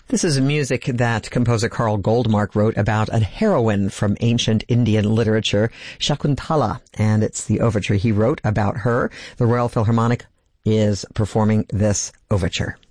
This is music that composer Carl Goldmark wrote about a heroine from ancient Indian literature, Shakuntala, and it's the overture he wrote about her. The Royal Philharmonic is performing this overture.